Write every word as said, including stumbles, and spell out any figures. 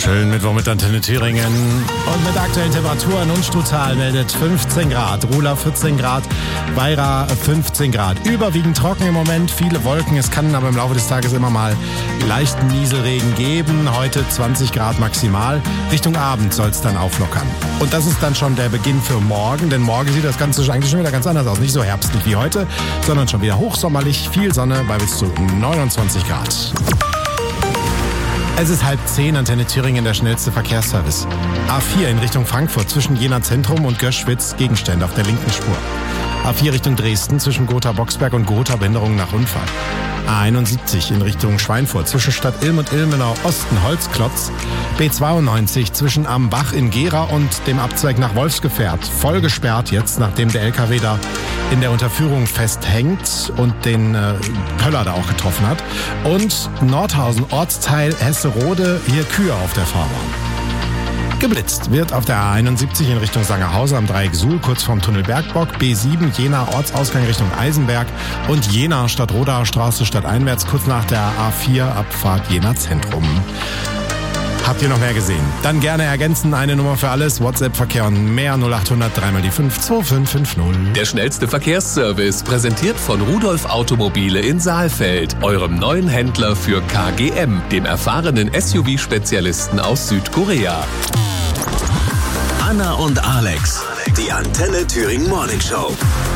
Schönen Mittwoch mit Antenne Thüringen. Und mit aktuellen Temperaturen und Stutal meldet fünfzehn Grad, Ruhlau vierzehn Grad, Weira fünfzehn Grad. Überwiegend trocken im Moment, viele Wolken. Es kann aber im Laufe des Tages immer mal leichten Nieselregen geben. Heute zwanzig Grad maximal. Richtung Abend soll es dann auflockern. Und das ist dann schon der Beginn für morgen, denn morgen sieht das Ganze eigentlich schon wieder ganz anders aus. Nicht so herbstlich wie heute, sondern schon wieder hochsommerlich, viel Sonne bei bis zu neunundzwanzig Grad. Es ist halb zehn, Antenne Thüringen, der schnellste Verkehrsservice. A vier in Richtung Frankfurt zwischen Jena Zentrum und Göschwitz, Gegenstände auf der linken Spur. A vier Richtung Dresden zwischen Gotha-Boxberg und Gotha, Behinderung nach Unfall. A einundsiebzig in Richtung Schweinfurt zwischen Stadt Ilm und Ilmenau Osten, Holzklotz. B zweiundneunzig zwischen Am Bach in Gera und dem Abzweig nach Wolfsgefährt. Voll gesperrt jetzt, nachdem der L K W da in der Unterführung festhängt und den äh, Pöller da auch getroffen hat. Und Nordhausen, Ortsteil Hesserode, hier Kühe auf der Fahrbahn. Geblitzt wird auf der A einundsiebzig in Richtung Sangerhausen am Dreieck Suhl, kurz vorm Tunnel Bergbock, B sieben Jena Ortsausgang Richtung Eisenberg und Jena Stadtrodaer Straße stadteinwärts, kurz nach der A vier Abfahrt Jena Zentrum. Habt ihr noch mehr gesehen? Dann gerne ergänzen, eine Nummer für alles, WhatsApp-Verkehr und mehr null acht hundert drei mal die fünf zwei fünf fünf null. Der schnellste Verkehrsservice, präsentiert von Rudolf Automobile in Saalfeld, eurem neuen Händler für K G M, dem erfahrenen S U V-Spezialisten aus Südkorea. Anna und Alex, die Antenne Thüringen Morning Show.